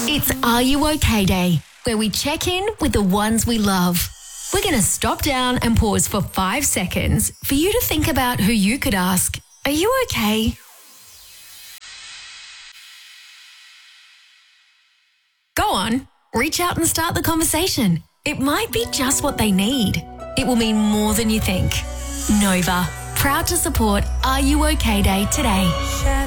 It's Are You OK Day, where we check in with the ones we love. We're going to stop down and pause for 5 seconds for you to think about who you could ask, are you okay? Go on, reach out and start the conversation. It might be just what they need. It will mean more than you think. Nova, proud to support Are You OK Day today.